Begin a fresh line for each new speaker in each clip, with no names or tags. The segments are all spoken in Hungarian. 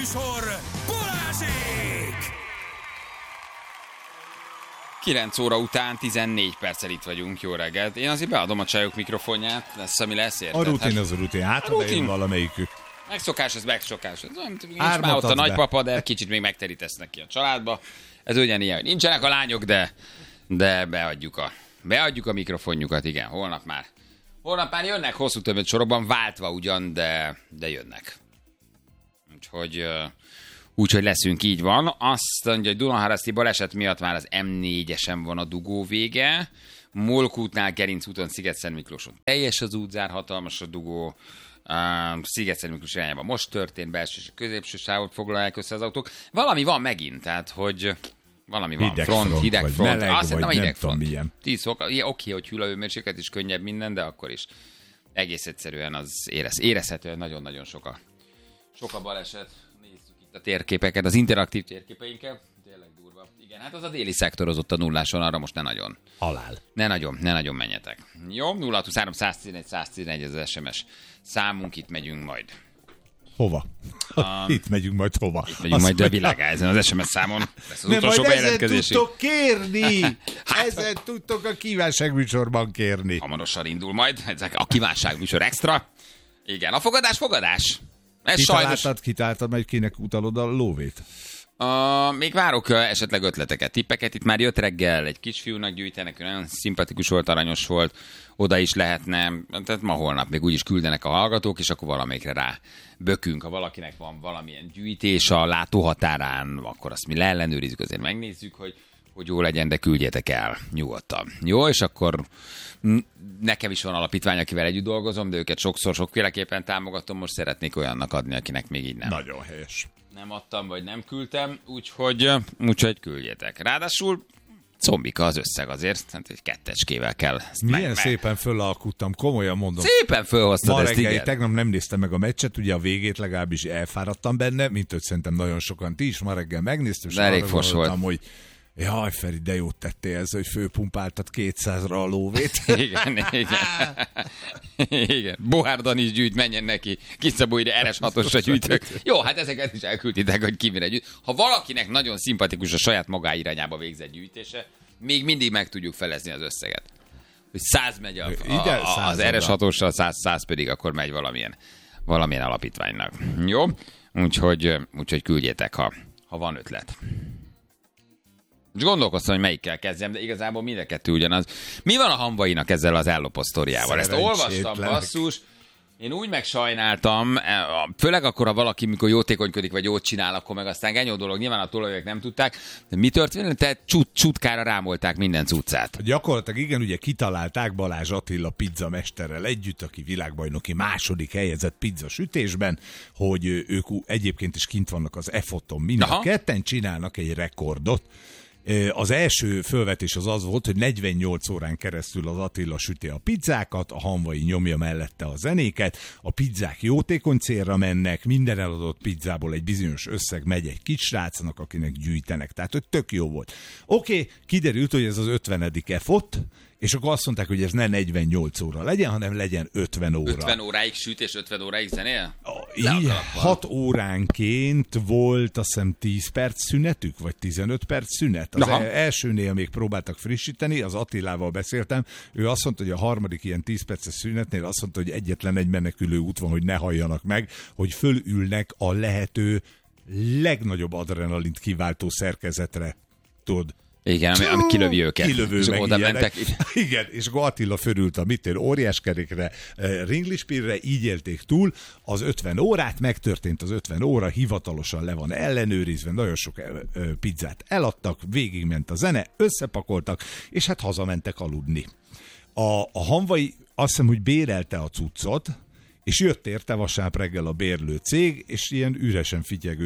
műsor, Balázsék!
9 óra után 14 perccel itt vagyunk, jó reggelt. Én azért beadom a csajok mikrofonját, lesz, ami lesz, érted?
A rutin az a rutin, átadajön valamelyikük.
Megszokás, ez megszokás. Nincs már ott a nagypapa, de kicsit még megterítesznek ki a családba. Ez ugyanilyen, hogy nincsenek a lányok, de beadjuk a mikrofonjukat, igen, holnap már jönnek hosszú többet sorokban, váltva ugyan, de jönnek. Úgyhogy leszünk, így van. Azt mondja, hogy Dunaharaszti baleset miatt már az M4-esen van a dugó vége. Molkútnál, Gerinc úton, Sziget-Szent Miklóson teljes az útzár, hatalmas a dugó. Sziget-Szent Miklós irányában most történt, belső és középső sávot foglalják össze az autók. Valami van megint, tehát hogy valami van. Hideg front.
Meleg,
azt hiszem, a hideg front.
10
fok. Oké, hogy hűlőmérséklet is könnyebb minden, de akkor is egész egyszerűen az érezhetően nagyon-nagyon sok a baleset. Nézzük itt a térképeket, az interaktív térképeinkkel. Tényleg durva. Igen, hát az a déli szektorozott a nulláson, arra most ne nagyon.
Halál.
Ne nagyon menjetek. Jó, 023 111 111 ez az SMS számunk, itt megyünk majd.
Hova? Itt megyünk majd hova?
Itt megyünk majd a világá ezen az SMS számon. Ez az utolsó bejelentkezésig.
Tudtok kérni! Ezen tudtok a kívánságműsorban kérni.
Hamarosan indul majd, ezek a kívánságműsor extra. Igen, a fogadás. Ez
Kitáltad, majd kinek utalod a lóvét?
Még várok esetleg ötleteket, tippeket. Itt már jött reggel, egy kisfiúnak gyűjtenek, nagyon szimpatikus volt, aranyos volt, oda is lehetne, tehát ma-holnap még úgyis küldenek a hallgatók, és akkor valamelyikre rá bökünk. Ha valakinek van valamilyen gyűjtés a látóhatárán, akkor azt mi leellenőrizzük, azért megnézzük, hogy jó legyen, de küldjétek el nyugodtan. Jó, és akkor nekem is van alapítvány, akivel együtt dolgozom, de őket sokszor sokféleképpen támogatom, most szeretnék olyannak adni, akinek még így nem.
Nagyon helyes.
Nem adtam, vagy nem küldtem, úgyhogy küldjétek. Ráadásul combika az összeg azért, tehát egy kettecskével kell.
Milyen szépen fölalkuttam, komolyan mondom.
Szépen fölhoztad ezt, igen.
Tegnap nem néztem meg a meccset, ugye a végét legalábbis elfáradtam benne, mint hogy szerintem nagyon sokan ti is ma reggel megnéztem, és
elég fos volt.
Hogy jaj, Feri, de jót tettél ez, hogy főpumpáltad 200-ra a lóvét.
Igen. Bohárdan is gyűjt, menjen neki. Kiszabó ide RS6-osra gyűjtök. Jó, hát ezeket is elkülditek, hogy ki mire gyűjt. Ha valakinek nagyon szimpatikus a saját magá irányába végzett gyűjtése, még mindig meg tudjuk felezni az összeget. Hogy 100 megy az RS6-ossal, 100 pedig akkor megy valamilyen alapítványnak. Jó? Úgyhogy küldjétek, ha van ötlet. És gondolkoztam, hogy melyikkel kezdjem, de igazából mind a kettő ugyanaz. Mi van a Hamvainak ezzel az ellopott sztoriával? Ezt olvastam, basszus. Én úgy megsajnáltam, főleg akkor, ha valaki, mikor jótékonykodik, vagy jót csinál, akkor meg aztán genyó dolog, nyilván a tulajok nem tudták. De mi történt? Tehát csutkára rámolták minden cuccát.
Gyakorlatilag igen, ugye kitalálták Balázs Attila pizzamesterrel együtt, aki világbajnoki második helyezett pizza sütésben, hogy ők egyébként is kint vannak az EFOT-on, mind a ketten csinálnak egy rekordot. Az első fölvetés az volt, hogy 48 órán keresztül az Attila süti a pizzákat, a Hamvai nyomja mellette a zenéket, a pizzák jótékony célra mennek, minden eladott pizzából egy bizonyos összeg megy egy kisrácnak, akinek gyűjtenek. Tehát, hogy tök jó volt. Oké, kiderült, hogy ez az 50. EFOT, és akkor azt mondták, hogy ez ne 48 óra legyen, hanem legyen 50 óra.
50 óráig süt és 50 óráig zenél?
6 óránként volt azt hiszem 10 perc szünetük, vagy 15 perc szünet. Az elsőnél még próbáltak frissíteni, az Attilával beszéltem, ő azt mondta, hogy a harmadik ilyen 10 perces szünetnél azt mondta, hogy egyetlen egy menekülő út van, hogy ne halljanak meg, hogy fölülnek a lehető legnagyobb adrenalint kiváltó szerkezetre. Tudod?
Igen, ami kilövi őket.
És oda mentek. Igen, és akkor Attila fölült a óriáskerékre, ringlispírre, így élték túl az 50 órát, megtörtént az 50 óra, hivatalosan le van ellenőrizve, nagyon sok pizzát eladtak, végigment a zene, összepakoltak, és hát hazamentek aludni. A Hamvai azt hiszem, hogy bérelte a cuccot, és jött érte vasárnap reggel a bérlő cég, és ilyen üresen fityegő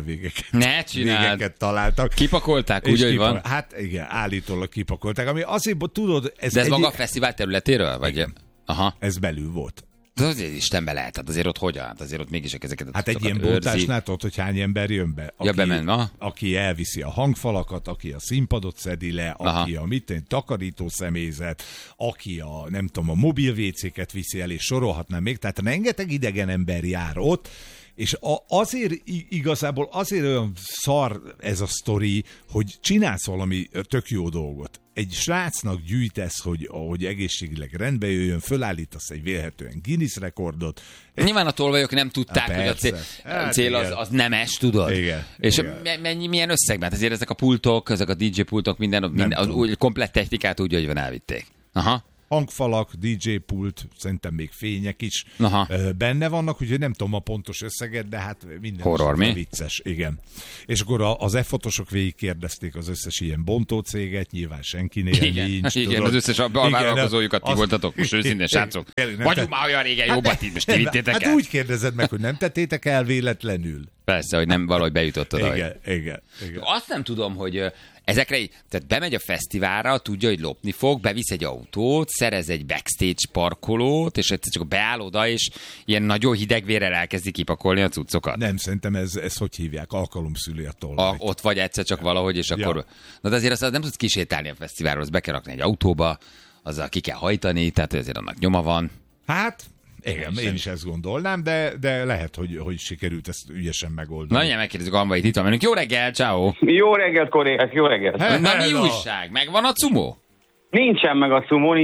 kábelvégeket találtak.
Kipakolták, úgy, hogy van?
Hát igen, állítólag kipakolták. Ami azért, tudod...
De ez maga a fesztivál területéről? Vagy?
Igen. Aha. Ez belül volt.
De azért Istenbe lehet, hát azért ott hogyan? Hát azért ott mégis ezeket
hát egy ilyen bontásnál tudod, hogy hány ember jön be? Aki elviszi a hangfalakat, aki a színpadot szedi le, aki a takarító személyzet, aki a nem tudom, a mobil WC-ket viszi el, és sorolhatnám még. Tehát rengeteg idegen ember jár ott, És azért igazából azért olyan szar ez a sztori, hogy csinálsz valami tök jó dolgot. Egy srácnak gyűjtesz, hogy egészségileg rendbe jöjjön, fölállítasz egy vélhetően Guinness rekordot.
Nyilván a tolvajok nem tudták, hogy a cél az nemes, tudod?
Igen.
És
igen.
milyen összegben? Azért ezek a pultok, ezek a DJ pultok, minden az komplett technikát úgy, hogy van elvitték. Aha.
Hangfalak, DJ pult, szerintem még fények is benne vannak, úgyhogy nem tudom a pontos összeget, de hát minden
horror, mi?
Vicces, igen. És akkor az e-fotosok végig kérdezték az összes ilyen bontócéget, nyilván senkinél nincs.
Igen, tudod? Az összes alvállalkozójukat ti voltatok, most őszintén, srácok. Vagyunk már olyan régen jobbat itt, most ti vittétek el.
Hát úgy kérdezed meg, hogy nem tettétek el véletlenül.
Persze, hogy nem valahogy bejutottad.
Igen.
Azt nem tudom, hogy ezekre, tehát bemegy a fesztiválra, tudja, hogy lopni fog, bevisz egy autót, szerez egy backstage parkolót, és egyszer csak beáll oda, és ilyen nagyon hidegvérrel elkezdi kipakolni a cuccokat.
Nem, szerintem ez hogy hívják? Alkalomszüli a tolvaj.
Ott vagy egyszer csak valahogy, és akkor... Ja. Na de azért azt nem tudsz kisétálni a fesztiválról, azt be kell rakni egy autóba, azzal ki kell hajtani, tehát azért annak nyoma van.
Hát... Igen, én is ezt gondolnám, de lehet, hogy sikerült ezt ügyesen megoldani.
Na, ilyen megkérdezzük Almait, itt van velünk. Jó reggel, ciao.
Jó reggelt, kollégák, jó reggelt.
Na, mi újság? Megvan a cumó?
Nincsen meg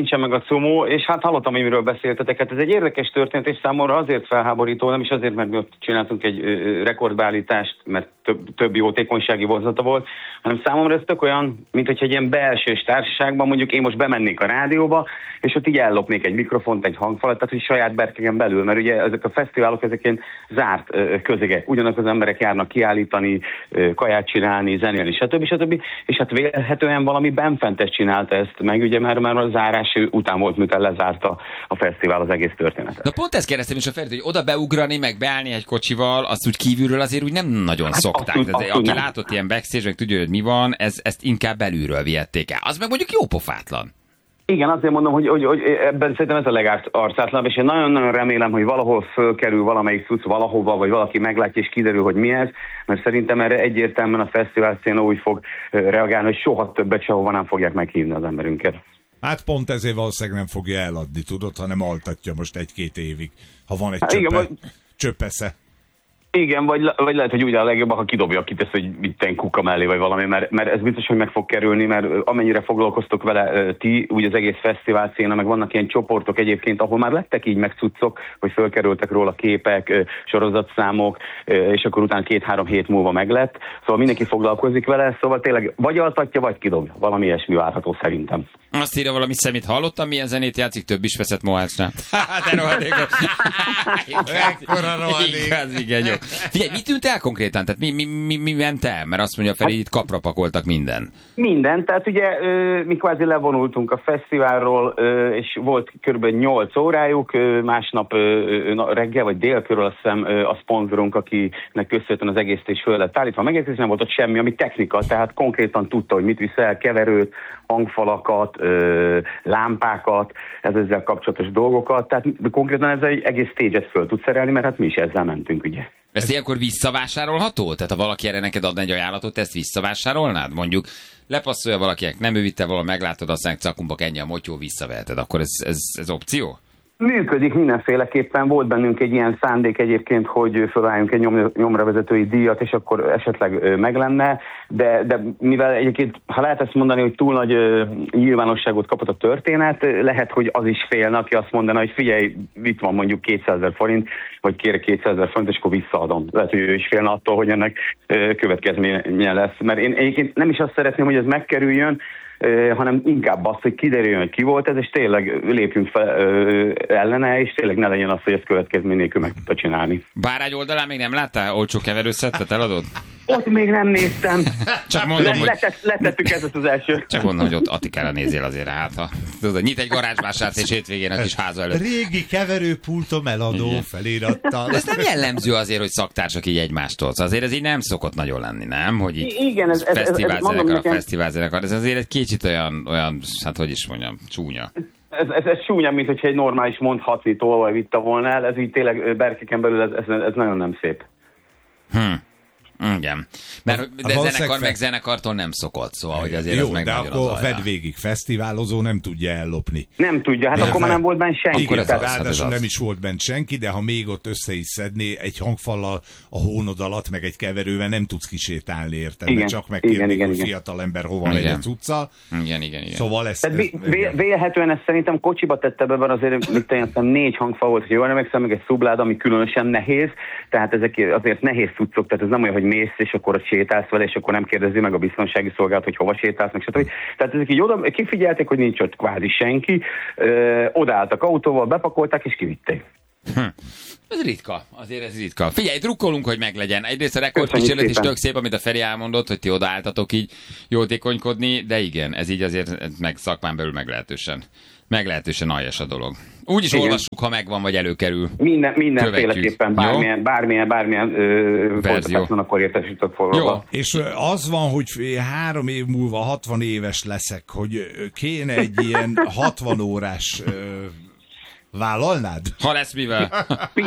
a cumó, és hát hallottam, amiről beszéltetek. Hát ez egy érdekes történet, és számomra azért felháborító, nem is azért, mert mi ott csináltunk egy rekordbeállítást, mert több jótékonysági vonzata volt, hanem számomra ez tök olyan, mint hogyha egy ilyen belsős társaságban, mondjuk én most bemennék a rádióba, és ott így ellopnék egy mikrofont, egy hangfalat, tehát hogy saját berkegen belül, mert ugye ezek a fesztiválok, ezek ilyen zárt közegek. Ugyanak az emberek járnak kiállítani, kaját csinálni, zenélni, stb. És hát vélhetően valami benfentes csinálta ezt, meg ugye már a zárás után volt, miután lezárta a fesztivál az egész történetet.
Na pont ezt kérdeztem is a Ferit, hogy oda beugrani, meg beállni egy kocsival, azt úgy kívülről azért úgy nem nagyon szokták. Aki látott ilyen backstage, meg tudja, hogy mi van, ezt inkább belülről vihették el. Az meg mondjuk jó pofátlan.
Igen, azért mondom, hogy ebben szerintem ez a legarcátlanabb, és én nagyon-nagyon remélem, hogy valahol fölkerül valamelyik cucc valahova, vagy valaki meglátja, és kiderül, hogy mi ez, mert szerintem erre egyértelműen a fesztivál széna úgy fog reagálni, hogy soha többet sehova nem fogják meghívni az emberünket.
Hát pont ezért valószínűleg nem fogja eladni, tudod, hanem altatja most 1-2 évig, ha van egy csöpesze.
Igen, vagy lehet, hogy úgy a legjobb, ha kidobja, kitesz, hogy itten kuka mellé, vagy valami, mert ez biztos, hogy meg fog kerülni, mert amennyire foglalkoztok vele ti, úgy az egész fesztivál széna, meg vannak ilyen csoportok egyébként, ahol már lettek így meg cuccok, hogy fölkerültek róla képek, sorozatszámok, és akkor utána 2-3 hét múlva meglett. Szóval mindenki foglalkozik vele, szóval tényleg vagy altatja, vagy kidobja. Valami ilyesmi várható szerintem.
Azt írja valami szemét, hallottam, milyen zenét játszik, több is veszett Mohácsnál. De rohadékos.
Ekkora rohadék.
Igaz, igen, jó. Figyelj, mit tűnt el konkrétan? Tehát mi ment el? Mert azt mondja Feri, itt kapra pakoltak minden.
Minden, tehát ugye mi kvázi levonultunk a fesztiválról, és volt kb. 8 órájuk, másnap reggel vagy dél körül azt hiszem a szponzorunk, akinek köszönhetően az egész is föl lett állítva. Megérkezni nem volt ott semmi, ami technika, tehát konkrétan tudta, hogy mit viszel, keverőt, hangfalakat, lámpákat, ezzel kapcsolatos dolgokat, tehát konkrétan ez egy egész stage-et föl tud szerelni, mert hát mi is ezzel mentünk, ugye.
Ez ilyenkor visszavásárolható? Tehát ha valaki erre neked adna egy ajánlatot, ezt visszavásárolnád? Mondjuk lepasszolja valakinek, nem ő vitte valahol, meglátod, aztán cakumbak ennyi a motyó, visszaveheted. Akkor ez opció?
Működik mindenféleképpen. Volt bennünk egy ilyen szándék egyébként, hogy felálljunk egy nyomravezetői díjat, és akkor esetleg meg lenne, de mivel egyébként, ha lehet ezt mondani, hogy túl nagy nyilvánosságot kapott a történet, lehet, hogy az is félne, aki azt mondaná, hogy figyelj, itt van mondjuk 200 000 forint, vagy kérek 200 000 forint, és akkor visszaadom. Lehet, hogy ő is félne attól, hogy ennek következménye lesz. Mert én egyébként nem is azt szeretném, hogy ez megkerüljön, hanem inkább azt, hogy kiderüljön, hogy ki volt ez, és tényleg lépjünk fel ellene, és tényleg ne legyen az, hogy ezt következmény nélkül meg tudta csinálni.
Bárány oldalán még nem láttál? Olcsó keverőszettet eladod?
Ott még nem néztem.
Csak mondom, hogy...
Letettük ezt az első.
Csak mondom, hogy ott Attikára nézzél azért, hát ha... Tudod, nyit egy garázsvásárt, és hétvégén a kis háza előtt.
Régi keverőpultom eladó felirattal.
Ez nem jellemző azért, hogy szaktársak így egymástól. Azért ez így nem szokott nagyon lenni, nem? Hogy így
igen, ez
fesztiválzenekar. Ez azért egy kicsit olyan, hát hogy is mondjam, csúnya.
Ez csúnya, mint hogyha egy normális mondhatni tolvaj vitte volna el. Ez így tényleg berkeken belül, ez nagyon nem szép.
Igen. De zenekar meg zenekartól nem szokott, szóval, hogy azért
jó,
ez meg
de
nagyon
akkor
az
vedd végig, fesztiválozó nem tudja ellopni.
Nem tudja, hát akkor már nem volt benne senki.
Igen,
ez az,
ráadásul
ez az.
nem is volt bent senki, de ha még ott össze is szedné egy hangfallal a hónod alatt, meg egy keverővel nem tudsz kisétálni, érted?
Igen,
Csak megkérni,
igen,
hogy
igen.
fiatal ember hova megy a cuccal.
Igen.
Szóval ezt...
Tehát vélhetően ezt szerintem kocsiba tette be, mert azért mit teljesen 4 hangfal volt, hogy jól emlékszem, meg egy szubláda, ami különösen nehéz, tehát ezek azért nehéz cuccok, tehát ez nem olyan, hogy mész, és akkor ott sétálsz vele, és akkor nem kérdezi meg a biztonsági szolgálat, hogy hova sétálsz, meg stb. Tehát ezek így oda kifigyelték, hogy nincs ott kvázi senki, odaálltak autóval, bepakolták, és kivitték.
Ez ritka, azért ez ritka. Figyelj, drukkolunk, hogy meglegyen. Egyrészt a rekordkísérlet is tök szép, amit a Feri elmondott, hogy ti odaálltatok így jótékonykodni, de igen, ez így azért meg szakmán belül meglehetősen aljas a dolog. Úgy is olvassuk, ha megvan, vagy előkerül.
Mindenféleképpen bármilyen folytatásban akkor értesített forgalomban.
És az van, hogy 3 év múlva 60 éves leszek, hogy kéne egy ilyen 60 órás vállalnád?
Ha lesz mivel.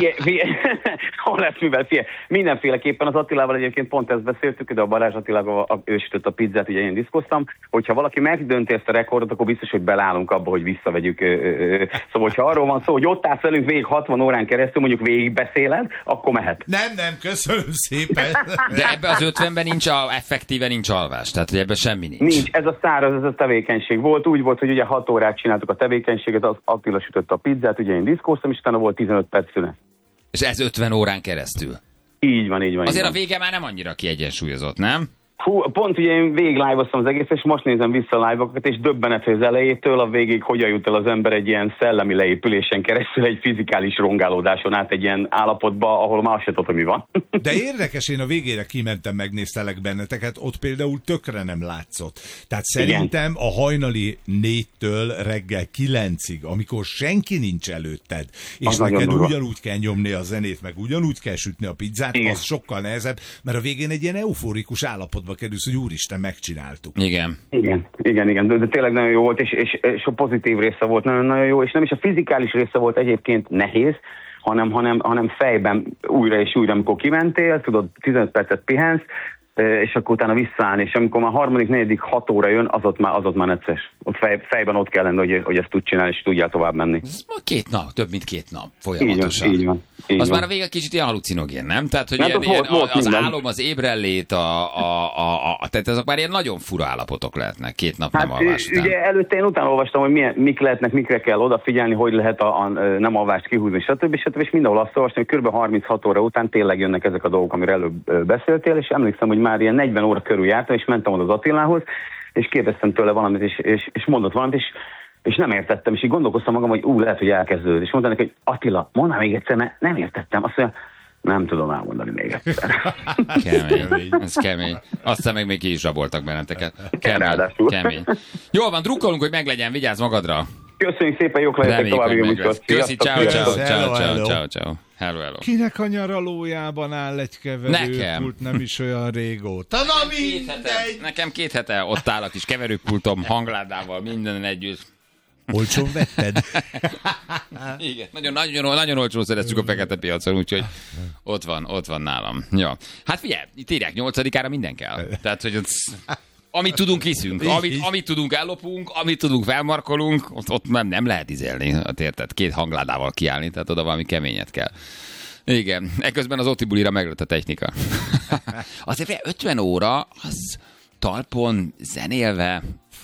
Ha lesz mivel, mindenféleképpen az Attilával egyébként pont ezt beszéltük, de a Balázs Attilával ő sütött a pizzát, ugye én diszkoztam, hogyha valaki megdönti ezt a rekordot, akkor biztos, hogy belállunk abba, hogy visszavegyük. Szóval, hogyha arról van szó, hogy ott állsz velünk végig 60 órán keresztül, mondjuk végig beszéled, akkor mehet.
Nem, köszönöm szépen.
De ebbe az 50-ben effektíve nincs alvás, tehát hogy ebben semmi nincs.
Ez a száraz, ez a tevékenység volt. Úgy volt, hogy ugye 6 órát csináltuk a tevékenységet, az Attila sütötte a pizzát, ugye én diszkóztam, és utána volt 15 perc szünet.
És ez 50 órán keresztül.
Így van.
Azért a vége már nem annyira kiegyensúlyozott, nem?
Pont ugye én végig live-oztam az egész, és most nézem vissza a live-okat, és döbbenet, hogy az elejétől a végig hogyan jut el az ember egy ilyen szellemi leépülésen keresztül egy fizikális rongálódáson át egy ilyen állapotba, ahol már se tudom, mi van.
De érdekes, én a végére kimentem, megnéztelek benneteket, ott például tökre nem látszott. Tehát szerintem a hajnali 4-től reggel 9-ig, amikor senki nincs előtted, és
az
neked ugyanúgy kell nyomni a zenét, meg ugyanúgy kell sütni a pizzát, az sokkal nehezebb, mert a végén egy ilyen euforikus állapotba kerülsz, hogy úristen, megcsináltuk.
Igen,
de tényleg nagyon jó volt, és a pozitív része volt nagyon jó, és nem is a fizikális része volt egyébként nehéz, hanem fejben újra és újra, amikor kimentél, tudod, 15 percet pihensz, és akkor utána visszaállni, és amikor már 3., 4., 6 óra jön, az ott már necces. Ott fejben ott kell lenni, hogy ezt tud csinálni, és tudjál tovább menni.
Ez ma 2 nap, több mint 2 nap folyamatosan.
Így van.
Az már a vége kicsit ilyen halucinogén, nem? Tehát, hogy az álom, az ébrenlét, tehát ezek már ilyen nagyon fura állapotok lehetnek 2 nap nem alvás után.
Ugye előtte én utána olvastam, hogy mik lehetnek, mikre kell odafigyelni, hogy lehet a nem alvást kihúzni, stb. És mindenhol azt olvastam, hogy kb. 36 óra után tényleg jönnek ezek a dolgok, amiről előbb beszéltél, és emlékszem, hogy már ilyen 40 óra körül jártam, és mentem oda az Attilához, és kérdeztem tőle valamit, és mondott valamit, és nem értettem, és így gondolkoztam magam, hogy lehet, hogy elkezdődött. És mondta neki, hogy Attila, mondd még egyszer, mert nem értettem. Azt mondja, nem tudom elmondani még egyszer.
Kemény, ez kemény. Aztán még ki is raboltak benneteket. Kemény. Jól van, drukkolunk, hogy meglegyen, vigyázz magadra.
Köszönjük szépen, jók legyetek további műsort.
Köszi, ciao. Hello.
Kinek a nyaralójában áll egy keverőpult nem is olyan régóta? Na mindegy!
Nekem 2 hete ott áll a kis keverőpultom, hangládával, minden együtt.
Olcsón vetted?
Igen, nagyon olcsón szereztük a fekete piacon, úgyhogy ott van nálam. Ja. Hát figyelj, itt írják 8-ára minden kell. Tehát, hogy amit tudunk, viszünk. Amit tudunk, ellopunk, amit tudunk, felmarkolunk, ott nem lehet izelni, érted? 2 hangládával kiállni, tehát oda valami keményet kell. Igen, ekközben az Otti bulira meglett a technika. Azért 50 óra, az talpon zenélve,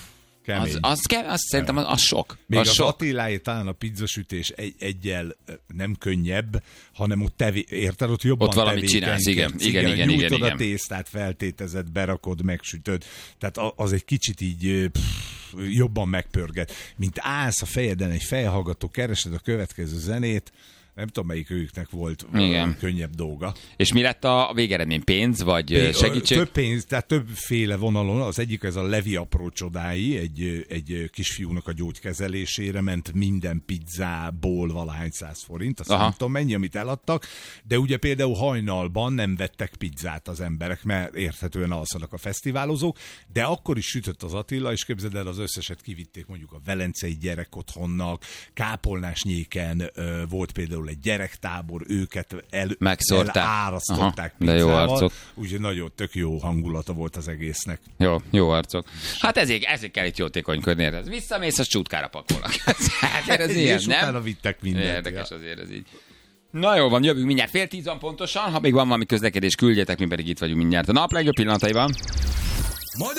az szerintem az sok.
Még az Attiláé talán a pizzasütés egyel nem könnyebb, hanem ott érted, ott jobban
ott valamit csinálsz, igen.
Nyújtod a tésztát, feltétezed, berakod, megsütöd. Tehát az egy kicsit így jobban megpörget. Mint állsz a fejeden egy fejhallgató, keresed a következő zenét, nem tudom, melyik őknek volt könnyebb dolga.
És mi lett a végeredmény? Pénz, vagy segítség?
Több pénz, tehát többféle vonalon. Az egyik ez a Levi apró csodái, egy kisfiúnak a gyógykezelésére ment minden pizzából valahány 100 forint, azt nem tudom mennyi, amit eladtak, de ugye például hajnalban nem vettek pizzát az emberek, mert érthetően alszanak a fesztiválozók, de akkor is sütött az Attila, és képzeld el, az összeset kivitték mondjuk a Velencei Gyerekotthonnak, Kápolnásnyéken volt például például egy gyerektábor, őket
megszórták. De jó arcok.
Úgyhogy nagyon tök jó hangulata volt az egésznek.
Jó arcok. Hát ezért kell itt jótékonykodni. Visszamész, az csútkára pakolnak. Hát ez ilyen,
és
nem?
utána vittek mindent.
Érdekes azért ez így. Na jó van, jövünk mindjárt 9:10 pontosan. Ha még van valami közlekedés, küldjetek, mi pedig itt vagyunk mindjárt a nap legjobb pillanataiban.